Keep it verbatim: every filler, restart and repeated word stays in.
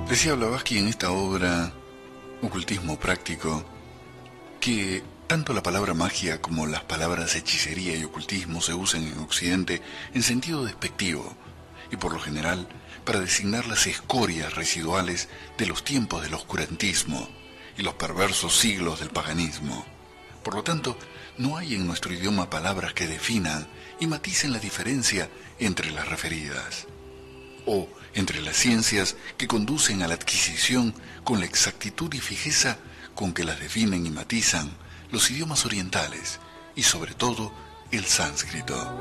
Decía Blavatsky en esta obra, Ocultismo Práctico, que tanto la palabra magia como las palabras hechicería y ocultismo se usan en Occidente en sentido despectivo, y por lo general para designar las escorias residuales de los tiempos del oscurantismo y los perversos siglos del paganismo. Por lo tanto, no hay en nuestro idioma palabras que definan y maticen la diferencia entre las referidas, o entre las ciencias que conducen a la adquisición con la exactitud y fijeza con que las definen y matizan los idiomas orientales, y sobre todo el sánscrito.